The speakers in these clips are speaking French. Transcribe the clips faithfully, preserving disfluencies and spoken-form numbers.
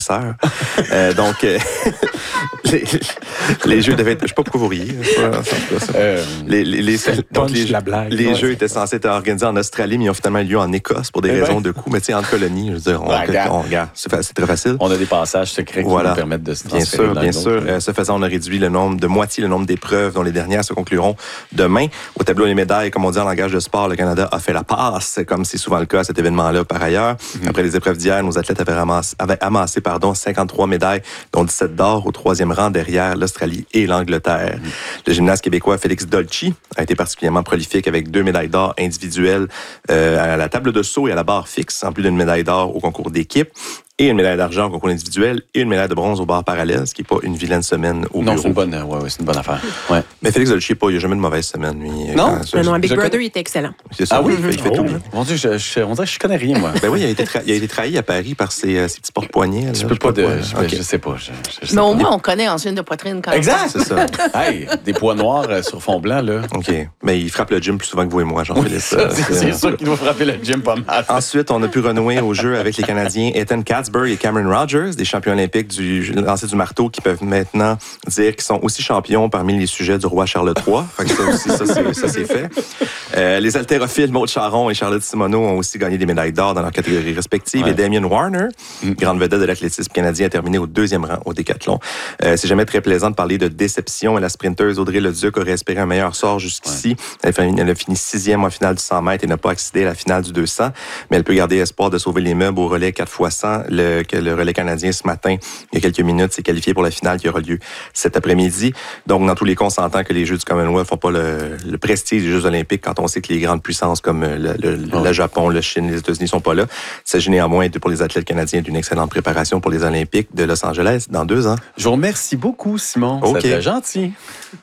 Euh, donc, euh, les, les jeux devaient être... Je sais pas pourquoi vous riez. Euh, les les, les, donc les, la blague. les ouais, jeux étaient censés être organisés en Australie, mais ils ont finalement eu lieu en Écosse pour des Eh raisons ben. de coût. Mais tu sais, entre colonies, je veux dire, on, Ouais, on, on regarde, c'est, c'est très facile. On a des passages secrets qui voilà. nous permettent de se Bien transférer sûr, de bien l'un à sûr. l'autre. Euh, ce faisant, on a réduit le nombre de moitié le nombre d'épreuves, dont les dernières se concluront demain. Au tableau des médailles, comme on dit en langage de sport, le Canada a fait la passe, comme c'est souvent le cas à cet événement-là par ailleurs. Mm-hmm. Après les épreuves d'hier, nos athlètes avaient amassé, avaient amassé pardon, cinquante-trois médailles, dont dix-sept d'or au troisième rang derrière l'Australie et l'Angleterre. Mm-hmm. Le gymnaste québécois Félix Dolci a été particulièrement prolifique avec deux médailles d'or individuelles euh, à la table de saut et à la barre fixe, en plus d'une médaille d'or au concours d'équipe. Et une médaille d'argent au concours individuel et une médaille de bronze au bar parallèle, ce qui n'est pas une vilaine semaine au non, bureau. c'est une bonne, ouais, ouais, c'est une bonne affaire. Ouais. Mais Félix Dolci, pas, il n'y a jamais de mauvaise semaine, lui. Non? Quand, non, non, Big je Brother, connais... il était excellent. C'est ça, ah oui? Il fait, il fait oh, tout bien. Mon Dieu, je, je, on dirait que je connais rien, moi. Ben oui, il a été, tra- il a été trahi à Paris par ses, euh, ses petits porte-poignets. Je là, peux pas de... quoi, Je, okay. je sais pas. Je, je sais Mais au pas. moins, on connaît ensuite de poitrine quand même. Exact! C'est ça. Hey, des poids noirs euh, sur fond blanc, là. OK. Mais il frappe le gym plus souvent que vous et moi, Jean-Philippe. Oui, ça, c'est, c'est sûr qu'il doit frapper le gym pas mal. Ensuite, on a pu renouer au jeu avec les Canadiens Ethan Catsburg et Cameron Rogers, des champions olympiques du lancer du marteau, qui peuvent maintenant dire qu'ils sont aussi champions parmi les sujets du roi Charles trois. Fait que ça aussi, ça c'est, ça, c'est fait. Euh, les haltérophiles Maud Charon et Charlotte Simoneau ont aussi gagné des médailles d'or dans leurs catégories respectives. Ouais. Et Damien Warner, mm. grande vedette de l'athlétisme canadien, a terminé au deuxième rang au décathlon. Euh, c'est jamais très plaisant de parler de déception. Et la sprinteuse Audrey Leduc aurait espéré un meilleur sort jusqu'ici. Ouais. Elle, fait, elle a fini sixième en finale du cent mètres et n'a pas accédé à la finale du deux cents. Mais elle peut garder espoir de sauver les meubles au relais quatre fois cent. Le, que le relais canadien, ce matin, il y a quelques minutes, s'est qualifié pour la finale qui aura lieu cet après-midi. Donc, dans tous les cas, on s'entend que les Jeux du Commonwealth font pas le, le prestige des Jeux olympiques quand on sait que les grandes puissances comme le, le, oh. le Japon, la Chine, les États-Unis sont pas là. Il s'agit néanmoins pour les athlètes canadiens d'une excellente préparation pour les Olympiques de Los Angeles dans deux ans. Je vous remercie beaucoup, Simon. Okay. C'était gentil.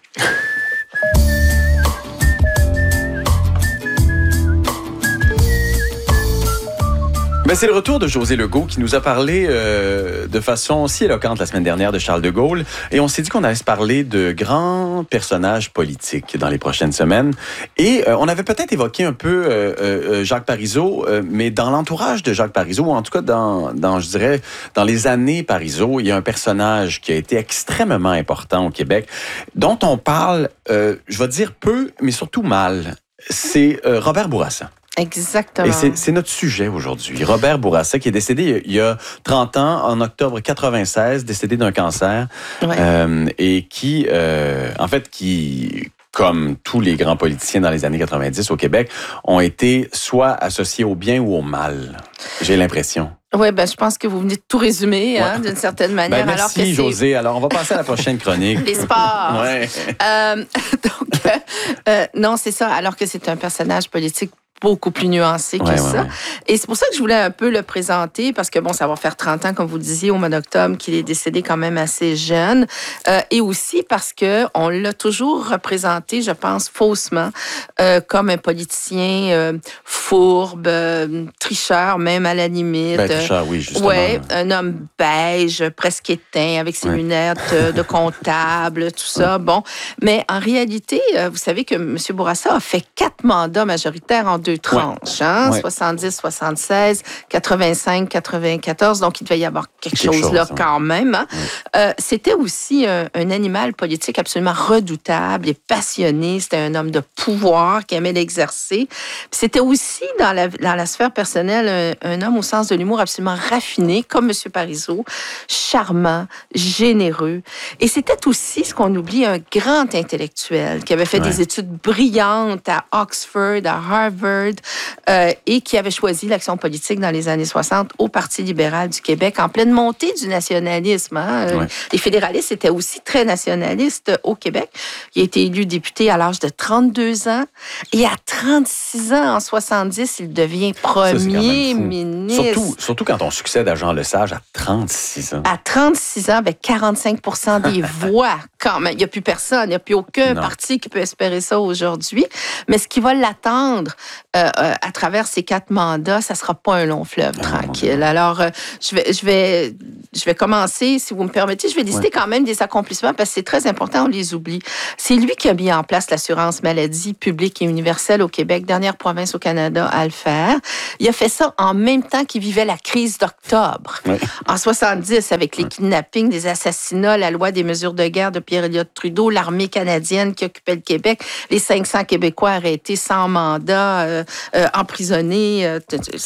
Ben, c'est le retour de José Legault qui nous a parlé euh, de façon si éloquente la semaine dernière de Charles de Gaulle. Et on s'est dit qu'on allait se parler de grands personnages politiques dans les prochaines semaines. Et euh, on avait peut-être évoqué un peu euh, euh, Jacques Parizeau, euh, mais dans l'entourage de Jacques Parizeau, ou en tout cas dans, dans, je dirais, dans les années Parizeau, il y a un personnage qui a été extrêmement important au Québec, dont on parle, euh, je vais dire peu, mais surtout mal. C'est euh, Robert Bourassa. Exactement. Et c'est, c'est notre sujet aujourd'hui. Robert Bourassa, qui est décédé il y a trente ans, en octobre quatre-vingt-seize, décédé d'un cancer, ouais. euh, et qui, euh, en fait, qui, comme tous les grands politiciens dans les années quatre-vingt-dix au Québec, ont été soit associés au bien ou au mal. J'ai l'impression. Oui, ben, je pense que vous venez de tout résumer, hein, ouais. d'une certaine manière. Ben, merci, alors que c'est... José. Alors, on va passer à la prochaine chronique. Les sports. Ouais. Euh, donc, euh, euh, non, c'est ça. Alors que c'est un personnage politique beaucoup plus nuancé que ouais, ça. Ouais, ouais. Et c'est pour ça que je voulais un peu le présenter, parce que, bon, ça va faire trente ans, comme vous le disiez, au mois d'octobre, qu'il est décédé quand même assez jeune. Euh, et aussi parce que on l'a toujours représenté, je pense, faussement, euh, comme un politicien euh, fourbe, euh, tricheur, même à la limite. Ben, tricheur, oui, justement. Ouais, un homme beige, presque éteint, avec ses ouais. lunettes euh, de comptable, tout ça. Ouais. Bon, mais en réalité, euh, vous savez que M. Bourassa a fait quatre mandats majoritaires en deux tranches, ouais. hein, ouais. soixante-dix soixante-seize, quatre-vingt-cinq quatre-vingt-quatorze, donc il devait y avoir quelque, quelque chose, chose là ouais. quand même. Hein. Ouais. Euh, c'était aussi un, un animal politique absolument redoutable et passionné. C'était un homme de pouvoir qui aimait l'exercer. Puis c'était aussi dans la, dans la sphère personnelle un, un homme au sens de l'humour absolument raffiné, comme M. Parizeau, charmant, généreux. Et c'était aussi, ce qu'on oublie, un grand intellectuel qui avait fait ouais. des études brillantes à Oxford, à Harvard, Euh, et qui avait choisi l'action politique dans les années soixante au Parti libéral du Québec, en pleine montée du nationalisme. Hein. Ouais. Les fédéralistes étaient aussi très nationalistes au Québec. Il a été élu député à l'âge de trente-deux ans, et à trente-six ans, en soixante-dix, il devient premier Ça, ministre. Surtout, surtout quand on succède à Jean Lesage à trente-six ans. À trente-six ans, avec quarante-cinq pour cent des voix, quand même. Il n'y a plus personne, il n'y a plus aucun non. parti qui peut espérer ça aujourd'hui. Mais ce qui va l'attendre euh, à travers ces quatre mandats, ça sera pas un long fleuve ah, tranquille. Alors, euh, je vais, je vais, je vais commencer, si vous me permettez, je vais lister ouais. quand même des accomplissements parce que c'est très important, on les oublie. C'est lui qui a mis en place l'assurance maladie publique et universelle au Québec, dernière province au Canada à le faire. Il a fait ça en même temps qu'il vivait la crise d'octobre. Ouais. En soixante-dix, avec les kidnappings, les assassinats, la loi des mesures de guerre de Pierre-Éliott Trudeau, l'armée canadienne qui occupait le Québec, les cinq cents Québécois arrêtés sans mandat, euh, euh, emprisonnés. Euh,